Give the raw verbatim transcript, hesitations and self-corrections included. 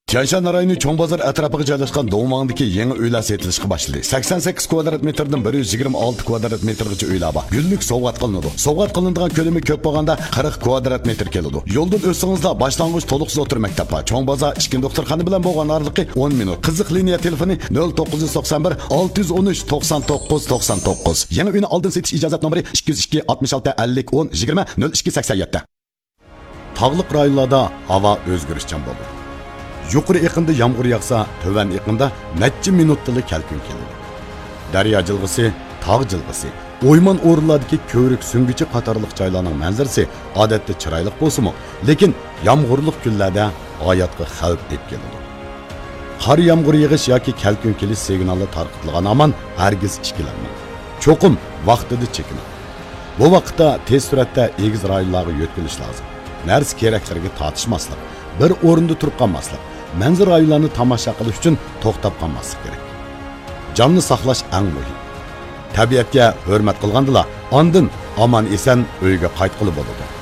Tianshan rayoni Cho'ng bozor atrofiga joylashgan Do'ngmangdagi yangi uylar sotilishga boshladi. sakson sakkiz kvadrat metrdan bir yuz yigirma olti kvadrat metrgacha uylar bor. Gullik sovg'at qilinadi. Sovg'at qilinadigan ko'lami ko'p bo'lganda qirq kvadrat metr keladi. Yo'ldan o'tsingizda boshlang'ich to'liqsiz o'tir maktab bor. Cho'ng bozor ichki doktorxona bilan bo'lgan oraliqi o'n minut. Qiziq liniya telefoni nol to'qqiz yuz to'qson bir olti yuz o'n uch to'qson to'qqiz to'qson to'qqiz. Yangi uyni oldin setish ijozat nomeri ikki yuz ikki oltmish olti ellik o'n yigirma nol ikki sakson yetti. Tog'liq rayonlarda havo o'zgarishchan bo'ladi. Yuqori iqimda yağmur yağsa, töven iqimda neçe minutlık kelkün keladi. Daryo jilg'isi, tog' jilg'isi, o'yman o'rinlardagi ko'rik sung'ichi qatorliq joylarning manzarasi odatda chiroyli bo'lsa-mu, lekin yağmurliq kunlarda hayotga xavf deb keladi. Qor yağmur yig'ish yoki kelkün kelish signali tarqatilgan aman hargiz ikkilanmang. Cho'qim vaqtida chekining. Bu vaqtda tez suratda egiz rayonlarga yo'tkilish lozim. Narsa keraklarga tortishmaslik, bir o'rinda turib qolmaslik. Manzar rayonlarni tomosha qilish uchun to'xtab qolmaslik kerak. Jonni saqlash eng muhim. Tabiatga hurmat qilgandila, ondan omon eson uyga qaytqili bo'ladi.